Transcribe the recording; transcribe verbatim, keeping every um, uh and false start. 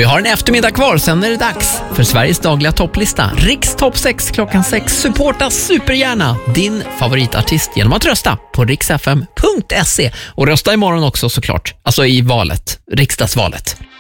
vi har en eftermiddag kvar, sen är det dags för Sveriges dagliga topplista. Riks topp sex klockan sex. Supporta supergärna din favoritartist genom att rösta på riksfm punkt se. Och rösta imorgon också såklart, alltså i valet, riksdagsvalet.